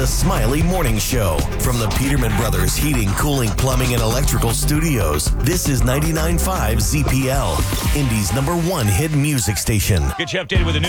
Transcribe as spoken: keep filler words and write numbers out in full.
The Smiley Morning Show from the Peterman Brothers Heating, Cooling, Plumbing, and Electrical Studios. This is ninety-nine point five Z P L, Indy's number one hit music station. Get you updated with the news.